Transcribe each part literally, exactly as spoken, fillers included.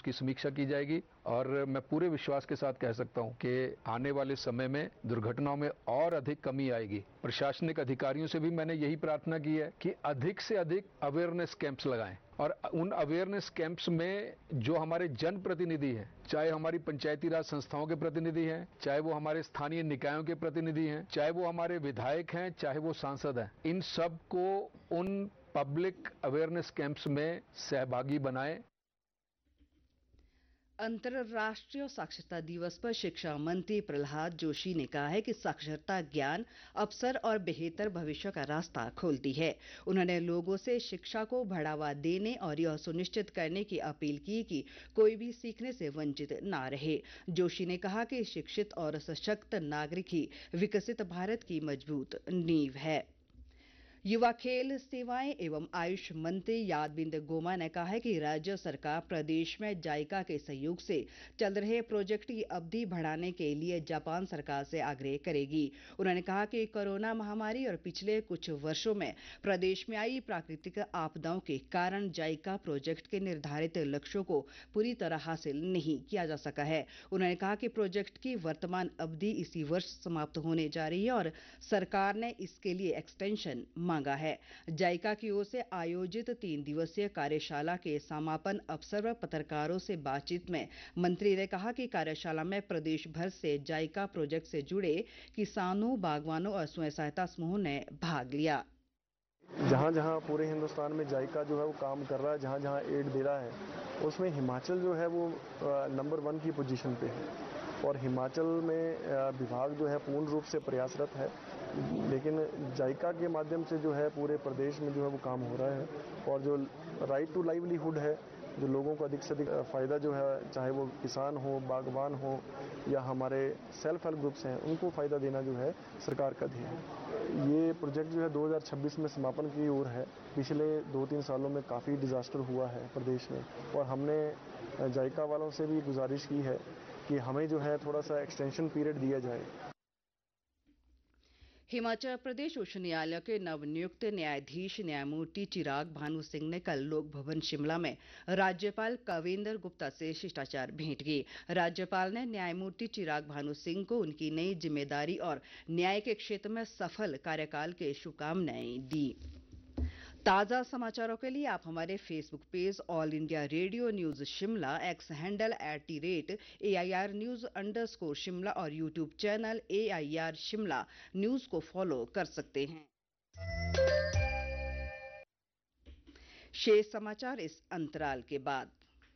उसकी समीक्षा की जाएगी और मैं पूरे विश्वास के साथ कह सकता हूं कि आने वाले समय में दुर्घटनाओं में और अधिक कमी आएगी। प्रशासनिक अधिकारियों से भी मैंने यही प्रार्थना की है कि अधिक से अधिक अवेयरनेस कैंप्स लगाएं और उन अवेयरनेस कैंप्स में जो हमारे जनप्रतिनिधि हैं, चाहे हमारी पंचायती राज संस्थाओं के प्रतिनिधि हैं, चाहे वो हमारे स्थानीय निकायों के प्रतिनिधि हैं, चाहे वो हमारे विधायक हैं, चाहे वो सांसद हैं, इन सब को उन पब्लिक अवेयरनेस कैंप्स में सहभागी बनाएं। अंतर्राष्ट्रीय साक्षरता दिवस पर शिक्षा मंत्री प्रहलाद जोशी ने कहा है कि साक्षरता ज्ञान, अवसर और बेहतर भविष्य का रास्ता खोलती है। उन्होंने लोगों से शिक्षा को बढ़ावा देने और यह सुनिश्चित करने की अपील की कि कोई भी सीखने से वंचित ना रहे। जोशी ने कहा कि शिक्षित और सशक्त नागरिक ही विकसित भारत की मजबूत नींव है। युवा खेल सेवाएं एवं आयुष मंत्री यादविंद्र गोमा ने कहा है कि राज्य सरकार प्रदेश में जाइका के सहयोग से चल रहे प्रोजेक्ट की अवधि बढ़ाने के लिए जापान सरकार से आग्रह करेगी। उन्होंने कहा कि कोरोना महामारी और पिछले कुछ वर्षों में प्रदेश में आई प्राकृतिक आपदाओं के कारण जाइका प्रोजेक्ट के निर्धारित लक्ष्यों को पूरी तरह हासिल नहीं किया जा सका है। उन्होंने कहा कि प्रोजेक्ट की वर्तमान अवधि इसी वर्ष समाप्त होने जा रही है और सरकार ने इसके लिए एक्सटेंशन मांगा है। जाइका की ओर से आयोजित तीन दिवसीय कार्यशाला के समापन अवसर पर पत्रकारों से बातचीत में मंत्री ने कहा कि कार्यशाला में प्रदेश भर से जाइका प्रोजेक्ट से जुड़े किसानों, बागवानों और स्वयं सहायता समूहों ने भाग लिया। जहाँ जहाँ पूरे हिंदुस्तान में जाइका जो है वो काम कर रहा है, जहाँ जहाँ एड दे रहा है, उसमें हिमाचल जो है वो नंबर वन की पोजीशन पे है और हिमाचल में विभाग जो है पूर्ण रूप से प्रयासरत है। लेकिन जाइका के माध्यम से जो है पूरे प्रदेश में जो है वो काम हो रहा है और जो राइट टू लाइवलीहुड है, जो लोगों को अधिक से अधिक फ़ायदा जो है, चाहे वो किसान हो, बागवान हो या हमारे सेल्फ हेल्प ग्रुप्स हैं, उनको फ़ायदा देना जो है सरकार का ध्येय है। ये प्रोजेक्ट जो है दो हज़ार छब्बीस में समापन की ओर है। पिछले दो तीन सालों में काफ़ी डिज़ास्टर हुआ है प्रदेश में और हमने जाइका वालों से भी गुजारिश की है कि हमें जो है थोड़ा सा एक्सटेंशन पीरियड दिया जाए। हिमाचल प्रदेश उच्च न्यायालय के नवनियुक्त न्यायाधीश न्यायमूर्ति चिराग भानु सिंह ने कल लोक भवन शिमला में राज्यपाल कविंदर गुप्ता से शिष्टाचार भेंट की। राज्यपाल ने न्यायमूर्ति चिराग भानु सिंह को उनकी नई जिम्मेदारी और न्याय के क्षेत्र में सफल कार्यकाल के शुभकामनाएं दी। ताज़ा समाचारों के लिए आप हमारे Facebook page all India radio news Shimla, x handle at the rate A I R news underscore Shimla और YouTube channel A I R Shimla news को फॉलो कर सकते हैं। शेष समाचार इस अंतराल के बाद।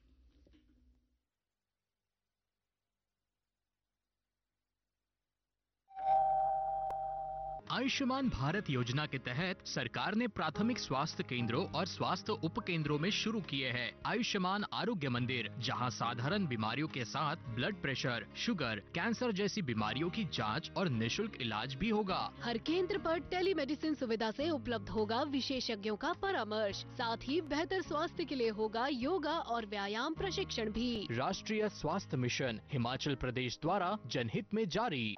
आयुष्मान भारत योजना के तहत सरकार ने प्राथमिक स्वास्थ्य केंद्रों और स्वास्थ्य उप केंद्रों में शुरू किए हैं आयुष्मान आरोग्य मंदिर, जहां साधारण बीमारियों के साथ ब्लड प्रेशर, शुगर, कैंसर जैसी बीमारियों की जांच और निशुल्क इलाज भी होगा। हर केंद्र पर टेलीमेडिसिन सुविधा से उपलब्ध होगा विशेषज्ञों का परामर्श, साथ ही बेहतर स्वास्थ्य के लिए होगा योगा और व्यायाम प्रशिक्षण भी। राष्ट्रीय स्वास्थ्य मिशन हिमाचल प्रदेश द्वारा जनहित में जारी।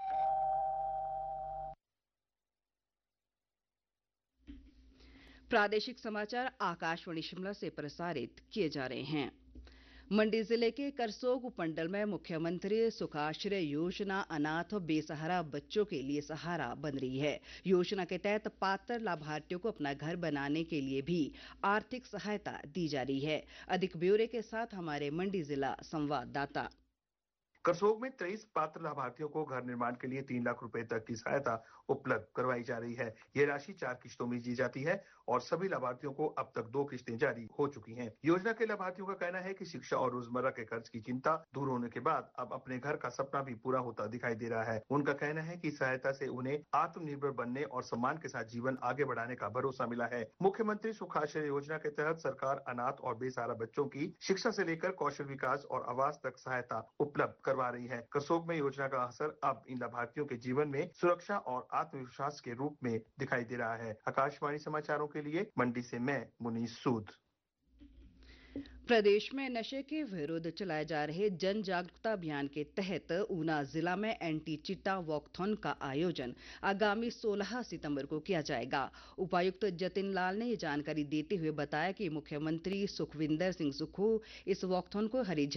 प्रादेशिक समाचार आकाशवाणी शिमला से प्रसारित किए जा रहे हैं। मंडी जिले के करसोग उपमंडल में मुख्यमंत्री सुखाश्रय योजना अनाथ और बेसहारा बच्चों के लिए सहारा बन रही है। योजना के तहत पात्र लाभार्थियों को अपना घर बनाने के लिए भी आर्थिक सहायता दी जा रही है। अधिक ब्यौरे के साथ हमारे मंडी जिला संवाददाता। करसोग में तेईस पात्र लाभार्थियों को घर निर्माण के लिए तीन लाख रुपए तक की सहायता उपलब्ध करवाई जा रही है। ये राशि चार किश्तों में दी जाती है और सभी लाभार्थियों को अब तक दो किश्तें जारी हो चुकी हैं। योजना के लाभार्थियों का कहना है कि शिक्षा और रोजमर्रा के खर्च की चिंता दूर होने के बाद अब अपने घर का सपना भी पूरा होता दिखाई दे रहा है। उनका कहना है कि सहायता से उन्हें आत्मनिर्भर बनने और सम्मान के साथ जीवन आगे बढ़ाने का भरोसा मिला है। मुख्यमंत्री सुखाश्रय योजना के तहत सरकार अनाथ और बेसहारा बच्चों की शिक्षा से लेकर कौशल विकास और आवास तक सहायता उपलब्ध करवा रही है। करसोग में योजना का असर अब इन लाभार्थियों के जीवन में सुरक्षा और आत्मविश्वास के रूप में दिखाई दे रहा है। आकाशवाणी समाचारों के लिए मंडी से मैं मुनीस सूद। प्रदेश में नशे के विरुद्ध चलाए जा रहे जन जागरूकता अभियान के तहत ऊना जिला में एंटी चिट्टा वॉकथॉन का आयोजन आगामी सोलह सितंबर को किया जाएगा। उपायुक्त जतिन लाल ने ये जानकारी देते हुए बताया कि मुख्यमंत्री सुखविंदर सिंह सुक्खू इस वॉकथॉन को हरी